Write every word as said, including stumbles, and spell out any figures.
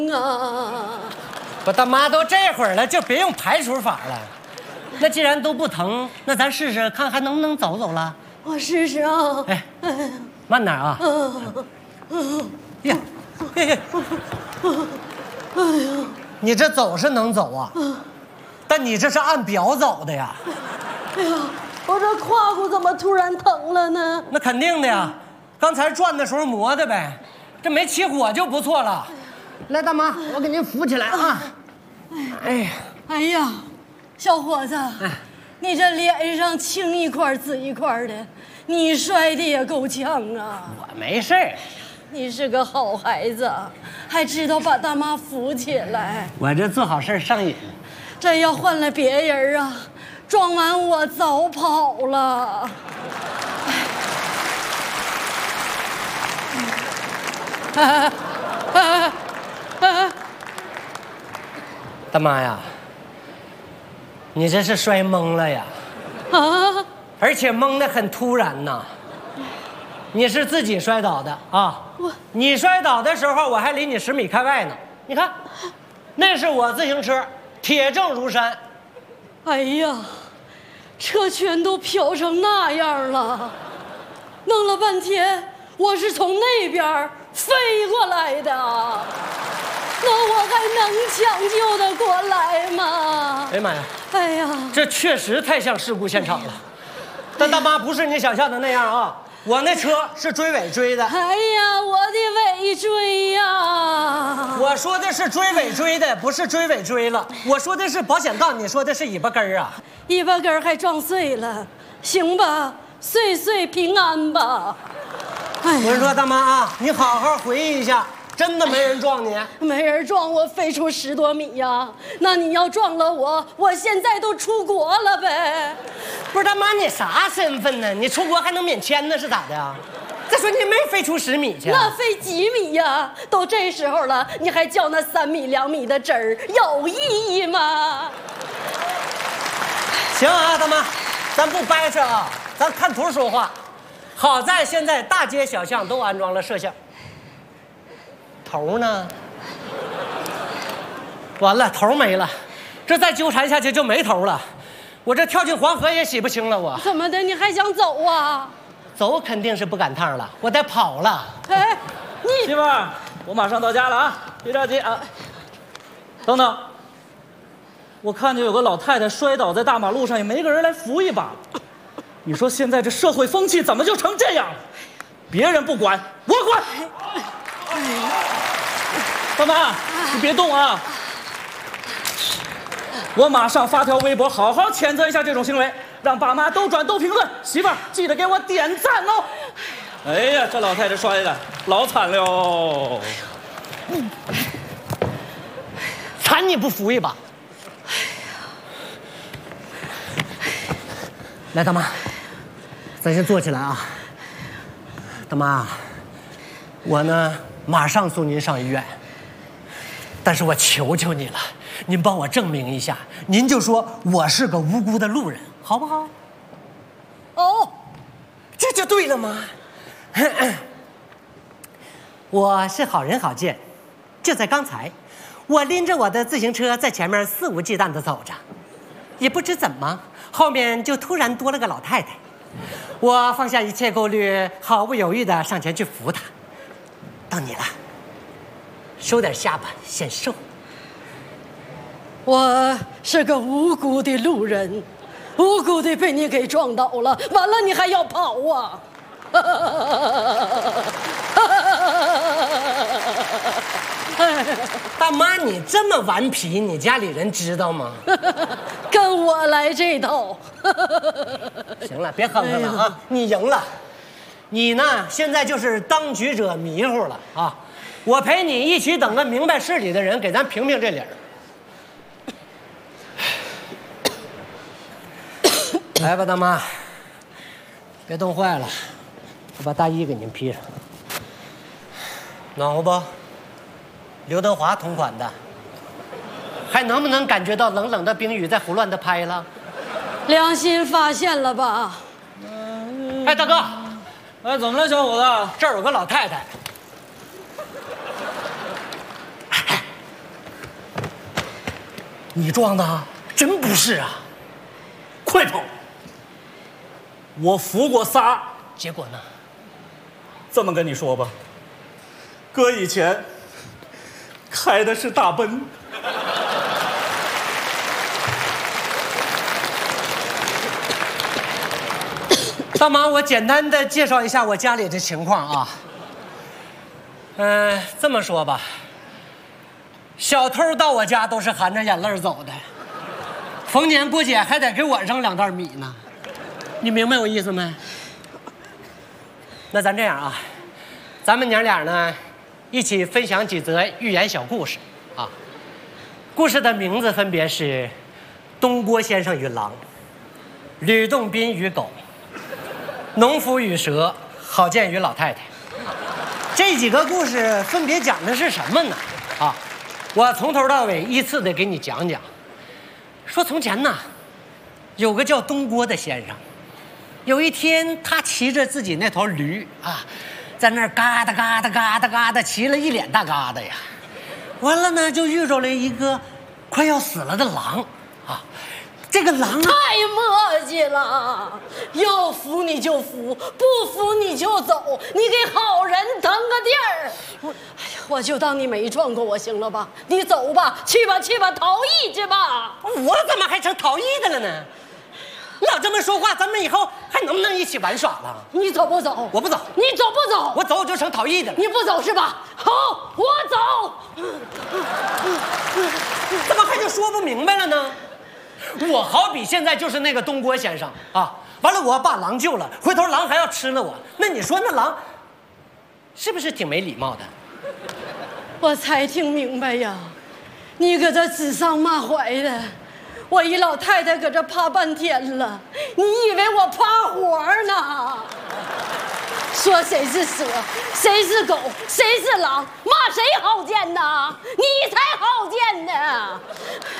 啊！ 我大妈都这会儿了，就别用排除法了。那既然都不疼，那咱试试看还能不能走走了。 我试试啊。 哎，慢点啊。 嗯嗯呀，嘿嘿。 哎呀， 你这走是能走啊，但你这是按表走的呀。 哎呀，我这胯骨怎么突然疼了呢？ 那肯定的呀，刚才转的时候磨的呗，这没起火就不错了。来，大妈，我给您扶起来啊。哎呀， 哎呀，小伙子，你这脸上青一块紫一块的，你摔的也够呛啊。 我没事儿。 你是个好孩子，还知道把大妈扶起来。 我这做好事上瘾。 这要换了别人啊，撞完我早跑了。 大妈呀，你这是摔懵了呀？ 啊！ 而且懵得很突然呐。你是自己摔倒的啊？ 我你摔倒的时候，我还离你十米开外呢。你看，那是我自行车，铁证如山。 哎呀，车全都飘成那样了，弄了半天我是从那边飞过来的，那我还能抢救得过来吗？ 哎呀妈呀！ 哎呀， 这确实太像事故现场了。但大妈不是你想象的那样啊。我那车是追尾追的。 哎呀，我的尾追呀！ 我说的是追尾追的，不是追尾追了。我说的是保险杠，你说的是尾巴根儿啊。 尾巴根儿还撞碎了，行吧，岁岁平安吧。 哎，我说大妈啊，你好好回忆一下，真的没人撞你？ 没人撞我，飞出十多米呀！那你要撞了我，我现在都出国了呗。 不是大妈，你啥身份呢？你出国还能免签呢？是咋的呀？再说你没飞出十米去， 那飞几米呀？都这时候了，你还较那三米两米的真儿，有意义吗？ 行啊，大妈，咱不掰扯啊，咱看图说话。好在现在大街小巷都安装了摄像。头呢？完了，头没了，这再纠缠下去就没头了。我这跳进黄河也洗不清了，我怎么的？你还想走啊？ 走肯定是不赶趟了，我得跑了。 哎，你媳妇儿，我马上到家了啊，别着急啊。等等，我看见有个老太太摔倒在大马路上，也没个人来扶一把。你说现在这社会风气怎么就成这样了？别人不管，我管。大妈，你别动啊！我马上发条微博，好好谴责一下这种行为，让爸妈都转都评论。媳妇儿，记得给我点赞哦！哎呀，这老太太摔的老惨了， 惨你不扶一把？来，大妈，咱先坐起来啊。大妈，我呢马上送您上医院，但是我求求你了。您帮我证明一下，您就说我是个无辜的路人，好不好？哦，这就对了吗？我是好人好见，就在刚才，我拎着我的自行车在前面肆无忌惮地走着，也不知怎么，后面就突然多了个老太太。我放下一切顾虑，毫不犹豫地上前去扶她。到你了，收点下巴，显瘦。 我是个无辜的路人，无辜的被你给撞倒了，完了你还要跑啊！ 大妈，你这么顽皮，你家里人知道吗？ 跟我来这套。 行了，别哼哼了啊！你赢了，你呢现在就是当局者迷糊了啊！我陪你一起等个明白事理的人给咱评评这理儿。来吧，大妈，别冻坏了，我把大衣给您披上，暖和不？刘德华同款的，还能不能感觉到冷冷的冰雨在胡乱的拍了？ 良心发现了吧？ 哎，大哥， 哎，怎么了，小伙子？ 这儿有个老太太， 你撞的？真不是啊！ 快跑！我扶过仨， 结果呢？ 这么跟你说吧，哥以前开的是大奔。 大妈，我简单的介绍一下我家里的情况啊。嗯、呃，这么说吧，小偷到我家都是含着眼泪走的，逢年过节还得给我扔两袋米呢。你明白我意思没？那咱这样啊，咱们娘俩呢，一起分享几则寓言小故事啊。故事的名字分别是《东郭先生与狼》、《吕洞宾与狗》、农夫与蛇，郝建与老太太。这几个故事分别讲的是什么呢？啊，我从头到尾依次的给你讲讲。说从前呢，有个叫东郭的先生，有一天他骑着自己那头驴啊，在那儿嘎哒嘎哒嘎哒嘎哒骑了一脸大嘎达呀。完了呢，就遇着了一个快要死了的狼啊。这个狼啊， 太磨叽了，要扶你就扶，不扶你就走，你给好人腾个地儿。哎呀，我就当你没撞过我，行了吧？你走吧，去吧，去吧，逃逸去吧。 我怎么还成逃逸的了呢？老这么说话，咱们以后还能不能一起玩耍了？ 你走不走？ 我不走。 你走不走？ 我走我就成逃逸的了。 你不走是吧？好，我走。 怎么还就说不明白了呢？我好比现在就是那个东郭先生啊，完了我把狼救了，回头狼还要吃了我，那你说那狼是不是挺没礼貌的？ 我才听明白呀，你搁这指桑骂槐的，我一老太太搁这趴半天了，你以为我趴活呢？说谁是蛇，谁是狗，谁是狼，骂谁好见呐？你才好见呢！